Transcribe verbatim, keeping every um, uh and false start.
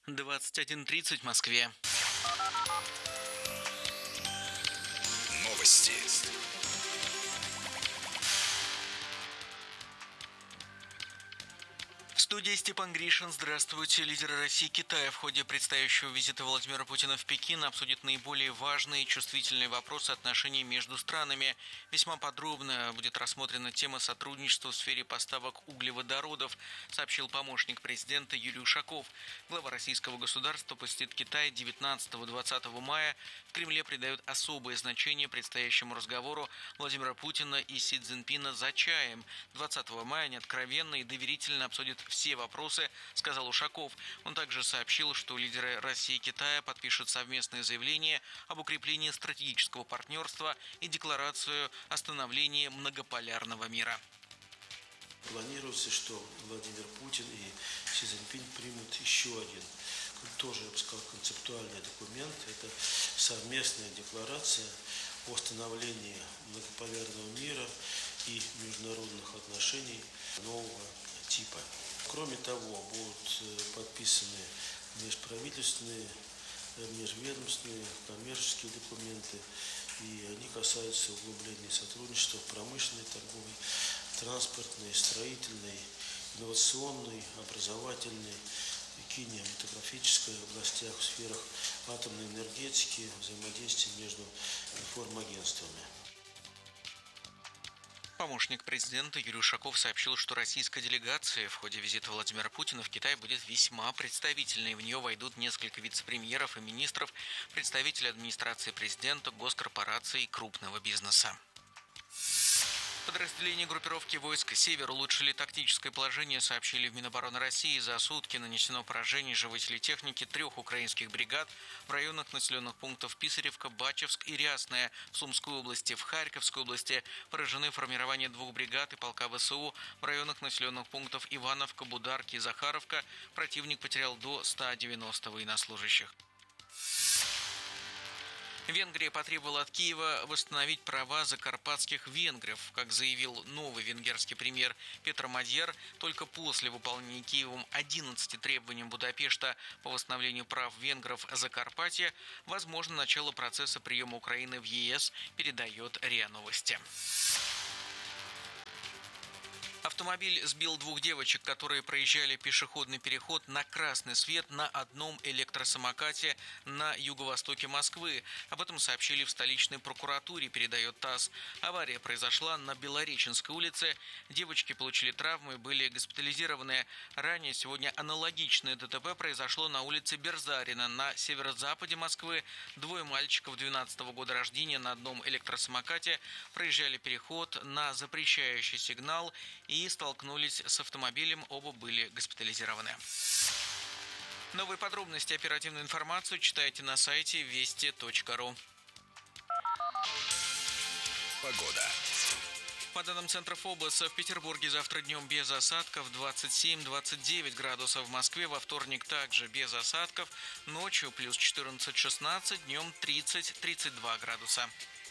двадцать один тридцать в Москве. Новости. В студии Степан Гришин. Здравствуйте. Лидеры России и Китая в ходе предстоящего визита Владимира Путина в Пекин обсудят наиболее важные и чувствительные вопросы отношений между странами. Весьма подробно будет рассмотрена тема сотрудничества в сфере поставок углеводородов, сообщил помощник президента Юрий Ушаков. Глава российского государства посетит Китай девятнадцатого-двадцатого мая. В Кремле придают особое значение предстоящему разговору Владимира Путина и Си Цзиньпина за чаем. двадцатого мая они откровенно и доверительно обсудят все вопросы, сказал Ушаков. Он также сообщил, что лидеры России и Китая подпишут совместное заявление об укреплении стратегического партнерства и декларацию о становлении многополярного мира. Планируется, что Владимир Путин и Си Цзиньпин примут еще один, тоже, я бы сказал, концептуальный документ. Это совместная декларация о становлении многополярного мира и международных отношений нового типа. Кроме того, будут подписаны межправительственные, межведомственные, коммерческие документы, и они касаются углубления сотрудничества в промышленной, торговой, транспортной, строительной, инновационной, образовательной, кинематографической областях, в сферах атомной энергетики, взаимодействия между информагентствами. Помощник президента Юрий Ушаков сообщил, что российская делегация в ходе визита Владимира Путина в Китай будет весьма представительной. В нее войдут несколько вице-премьеров и министров, представители администрации президента, госкорпораций и крупного бизнеса. Подразделения группировки войск «Север» улучшили тактическое положение, сообщили в Минобороны России. За сутки нанесено поражение живой техники трех украинских бригад в районах населенных пунктов Писаревка, Бачевск и Рясное. В Сумской области, в Харьковской области поражены формирования двух бригад и полка ВСУ. В районах населенных пунктов Ивановка, Бударки и Захаровка противник потерял до ста девяноста военнослужащих. Венгрия потребовала от Киева восстановить права закарпатских венгров. Как заявил новый венгерский премьер Петр Мадьяр, только после выполнения Киевом одиннадцати требований Будапешта по восстановлению прав венгров Закарпатья возможно начало процесса приема Украины в ЕС, передает РИА Новости. Автомобиль сбил двух девочек, которые проезжали пешеходный переход на красный свет на одном электросамокате на юго-востоке Москвы. Об этом сообщили в столичной прокуратуре, передает ТАСС. Авария произошла на Белореченской улице. Девочки получили травмы и были госпитализированы. Ранее сегодня аналогичное ДТП произошло на улице Берзарина на северо-западе Москвы. Двое мальчиков двенадцатого года рождения на одном электросамокате проезжали переход на запрещающий сигнал и столкнулись с автомобилем, оба были госпитализированы. Новые подробности, оперативную информацию читайте на сайте вести точка ру. Погода. По данным Центра ФОБОСа, в Петербурге завтра днем без осадков двадцать семь - двадцать девять градусов, в Москве во вторник также без осадков, ночью плюс четырнадцать - шестнадцать, днем тридцать - тридцать два градуса.